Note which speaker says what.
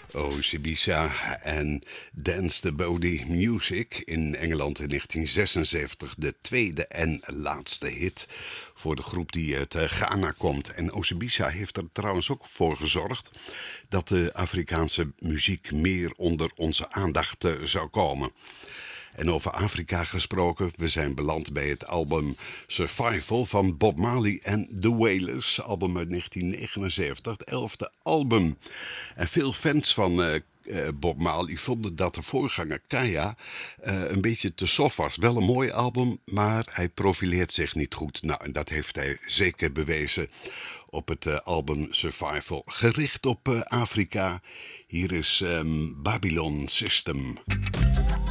Speaker 1: Ozibisa en Dance the Body Music in Engeland in 1976. De tweede en laatste hit voor de groep die uit Ghana komt. En Ozibisa heeft er trouwens ook voor gezorgd dat de Afrikaanse muziek meer onder onze aandacht zou komen. En over Afrika gesproken, we zijn beland bij het album Survival van Bob Marley en The Wailers. Album uit 1979, het 11e album. En veel fans van Bob Marley vonden dat de voorganger Kaya een beetje te soft was. Wel een mooi album, maar hij profileert zich niet goed. Nou, en dat heeft hij zeker bewezen op het album Survival. Gericht op Afrika. Hier is Babylon System.